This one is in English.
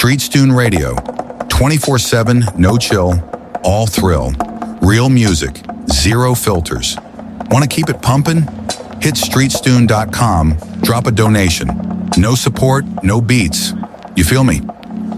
Streetstune Radio, 24/7, no chill, all thrill. Real music, zero filters. Want to keep it pumping? Hit streetstune.com, drop a donation. No support, no beats. You feel me?